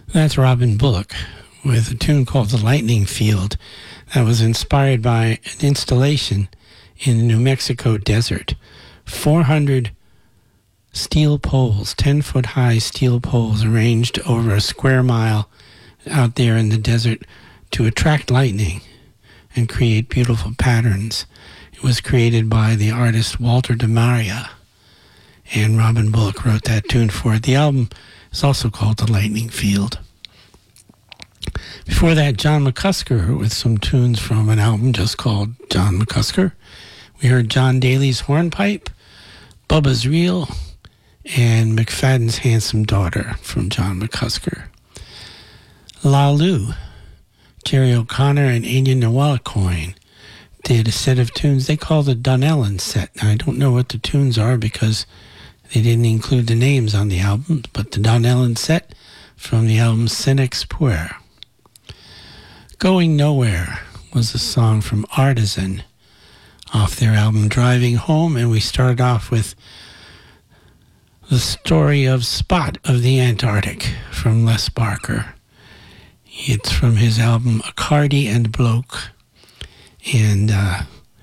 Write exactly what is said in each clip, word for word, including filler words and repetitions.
That's Robin Bullock with a tune called The Lightning Field that was inspired by an installation in the New Mexico desert. four hundred steel poles, ten-foot-high steel poles arranged over a square mile out there in the desert to attract lightning and create beautiful patterns. It was created by the artist Walter DeMaria, and Robin Bullock wrote that tune for it. The album is also called The Lightning Field. Before that, John McCusker with some tunes from an album just called John McCusker. We heard John Daly's Hornpipe, Bubba's Reel, and McFadden's Handsome Daughter from John McCusker. La Lu, Jerry O'Connor and Anya Nawalacoin did a set of tunes they call the Donnellan set. Now, I don't know what the tunes are because they didn't include the names on the album, but the Donnellan set from the album Senex Puer. Going Nowhere was a song from Artisan off their album Driving Home, and we started off with the story of Spot of the Antarctic from Les Barker. It's from his album Accardi and Bloke. And uh,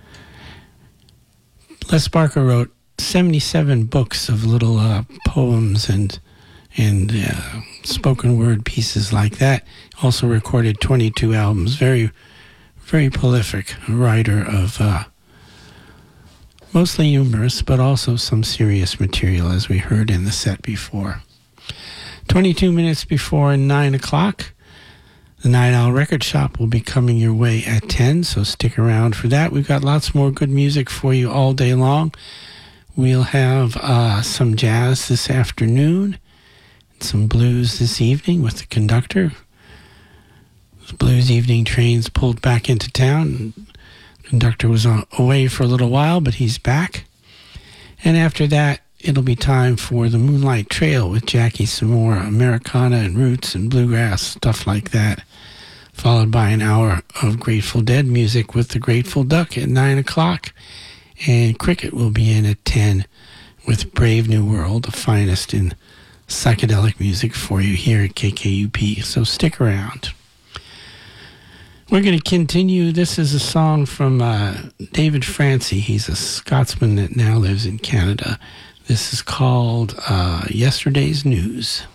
Les Barker wrote seventy-seven books of little uh, poems and and uh, spoken word pieces like that. Also recorded twenty-two albums. Very, very prolific writer of uh, mostly humorous, but also some serious material, as we heard in the set before. twenty-two minutes before nine o'clock. The Night Owl Record Shop will be coming your way at ten, so stick around for that. We've got lots more good music for you all day long. We'll have uh, some jazz this afternoon, and some blues this evening with the conductor. The blues evening trains pulled back into town. The conductor was on, away for a little while, but he's back. And after that, it'll be time for the Moonlight Trail with Jackie Samora, Americana and roots and bluegrass, stuff like that. Followed by an hour of Grateful Dead music with the Grateful Duck at nine o'clock. And Cricket will be in at ten with Brave New World, the finest in psychedelic music for you here at K K U P. So stick around. We're going to continue. This is a song from uh, David Francie. He's a Scotsman that now lives in Canada. This is called uh, Yesterday's News.